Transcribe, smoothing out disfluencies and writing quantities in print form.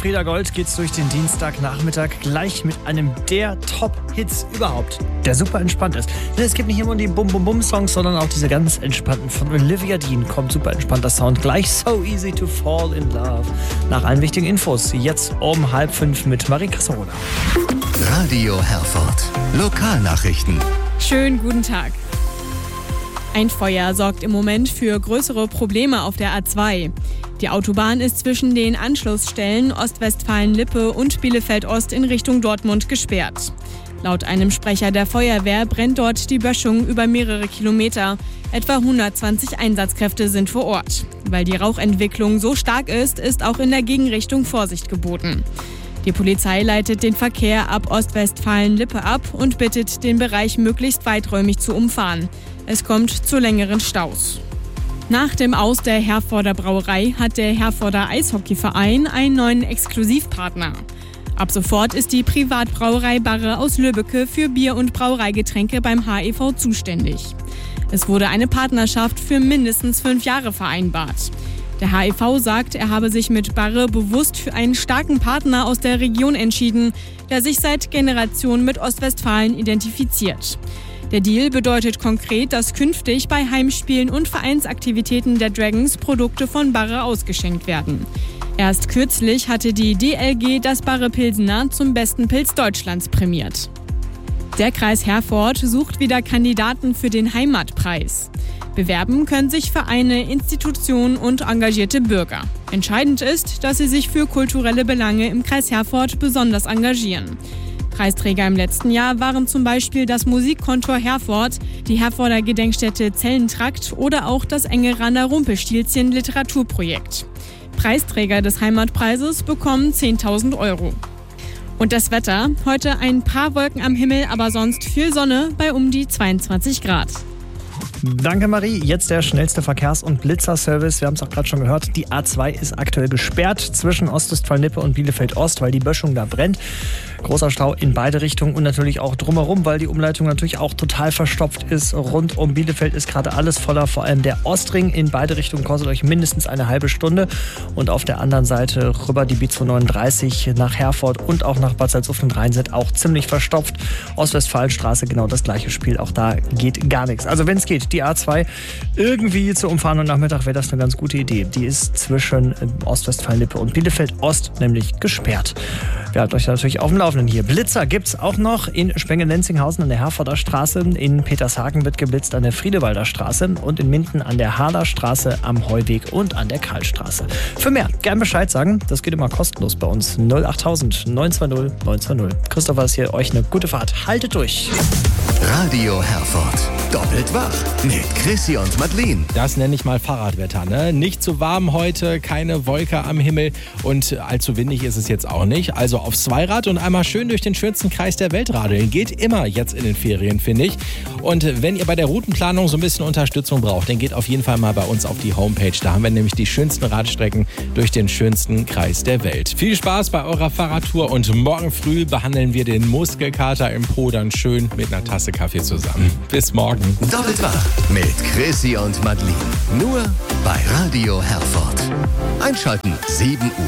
Frieda Gold geht's durch den Dienstagnachmittag gleich mit einem der Top-Hits überhaupt, der super entspannt ist. Es geht nicht immer um die Bum-Bum-Bum-Songs, sondern auch diese ganz entspannten. Von Olivia Dean kommt super entspannter Sound. Gleich So Easy to Fall in Love. Nach allen wichtigen Infos jetzt um 4:30 mit Marie Casserona. Radio Herford. Lokalnachrichten. Schönen guten Tag. Ein Feuer sorgt im Moment für größere Probleme auf der A2. Die Autobahn ist zwischen den Anschlussstellen Ostwestfalen-Lippe und Bielefeld-Ost in Richtung Dortmund gesperrt. Laut einem Sprecher der Feuerwehr brennt dort die Böschung über mehrere Kilometer. Etwa 120 Einsatzkräfte sind vor Ort. Weil die Rauchentwicklung so stark ist, ist auch in der Gegenrichtung Vorsicht geboten. Die Polizei leitet den Verkehr ab Ostwestfalen-Lippe ab und bittet, den Bereich möglichst weiträumig zu umfahren. Es kommt zu längeren Staus. Nach dem Aus der Herforder Brauerei hat der Herforder Eishockeyverein einen neuen Exklusivpartner. Ab sofort ist die Privatbrauerei Barre aus Lübbecke für Bier- und Brauereigetränke beim HEV zuständig. Es wurde eine Partnerschaft für mindestens 5 Jahre vereinbart. Der HEV sagt, er habe sich mit Barre bewusst für einen starken Partner aus der Region entschieden, der sich seit Generationen mit Ostwestfalen identifiziert. Der Deal bedeutet konkret, dass künftig bei Heimspielen und Vereinsaktivitäten der Dragons Produkte von Barre ausgeschenkt werden. Erst kürzlich hatte die DLG das Barre Pilsener zum besten Pilz Deutschlands prämiert. Der Kreis Herford sucht wieder Kandidaten für den Heimatpreis. Bewerben können sich Vereine, Institutionen und engagierte Bürger. Entscheidend ist, dass sie sich für kulturelle Belange im Kreis Herford besonders engagieren. Preisträger im letzten Jahr waren zum Beispiel das Musikkontor Herford, die Herforder Gedenkstätte Zellentrakt oder auch das Engeraner Rumpelstilzchen Literaturprojekt. Preisträger des Heimatpreises bekommen 10.000 €. Und das Wetter? Heute ein paar Wolken am Himmel, aber sonst viel Sonne bei um die 22 Grad. Danke Marie. Jetzt der schnellste Verkehrs- und Blitzerservice. Wir haben es auch gerade schon gehört. Die A2 ist aktuell gesperrt zwischen Ostwestfalen-Lippe und Bielefeld-Ost, weil die Böschung da brennt. Großer Stau in beide Richtungen und natürlich auch drumherum, weil die Umleitung natürlich auch total verstopft ist. Rund um Bielefeld ist gerade alles voller. Vor allem der Ostring in beide Richtungen kostet euch mindestens eine halbe Stunde. Und auf der anderen Seite rüber die B239 nach Herford und auch nach Bad Salzuflen-Rhein sind auch ziemlich verstopft. Ostwestfalenstraße genau das gleiche Spiel. Auch da geht gar nichts. Also wenn es geht, die A2 irgendwie zu umfahren und Nachmittag wäre das eine ganz gute Idee. Die ist zwischen Ostwestfalen-Lippe und Bielefeld-Ost nämlich gesperrt. Wir halten euch natürlich auf dem Laufenden hier. Blitzer gibt's auch noch in Spenge-Lenzinghausen an der Herforder Straße. In Petershagen wird geblitzt an der Friedewalder Straße und in Minden an der Harder Straße, am Heuweg und an der Karlstraße. Für mehr gern Bescheid sagen. Das geht immer kostenlos bei uns. 08000 920 920. Christopher ist hier. Euch eine gute Fahrt. Haltet durch. Radio Herford. Doppelt wach mit Chrissy und Madeleine. Das nenne ich mal Fahrradwetter, ne? Nicht zu warm heute, keine Wolke am Himmel und allzu windig ist es jetzt auch nicht. Also aufs Zweirad und einmal schön durch den schönsten Kreis der Welt radeln. Geht immer jetzt in den Ferien, finde ich. Und wenn ihr bei der Routenplanung so ein bisschen Unterstützung braucht, dann geht auf jeden Fall mal bei uns auf die Homepage. Da haben wir nämlich die schönsten Radstrecken durch den schönsten Kreis der Welt. Viel Spaß bei eurer Fahrradtour und morgen früh behandeln wir den Muskelkater im Po dann schön mit einer Tasse Kaffee zusammen. Bis morgen. Doppelt wach mit Chrissy und Madeleine. Nur bei Radio Herford. Einschalten 7 Uhr.